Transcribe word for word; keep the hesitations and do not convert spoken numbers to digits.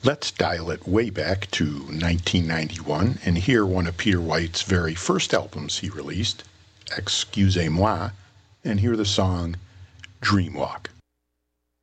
Let's dial it way back to nineteen ninety-one and hear one of Peter White's very first albums he released, Excusez-moi, and hear the song Dreamwalk.